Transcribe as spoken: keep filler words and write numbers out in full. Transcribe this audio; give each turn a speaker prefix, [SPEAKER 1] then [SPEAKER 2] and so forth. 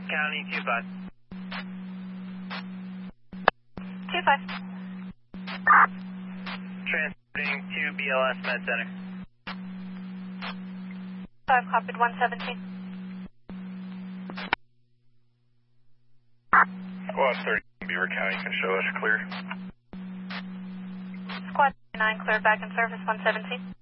[SPEAKER 1] County, two five.
[SPEAKER 2] two five.
[SPEAKER 1] Transferring to B L S Med Center.
[SPEAKER 2] five copied, one seventeen.
[SPEAKER 3] Squad thirty, Beaver County can show us clear.
[SPEAKER 2] Squad nine cleared back in service, one seventeen.